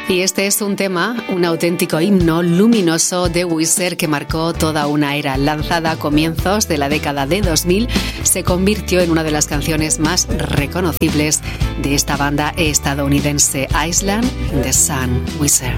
Y este es un tema, un auténtico himno luminoso de Weezer que marcó toda una era. Lanzada a comienzos de la década de 2000, se convirtió en una de las canciones más reconocibles de esta banda estadounidense, Island in the Sun, Weezer.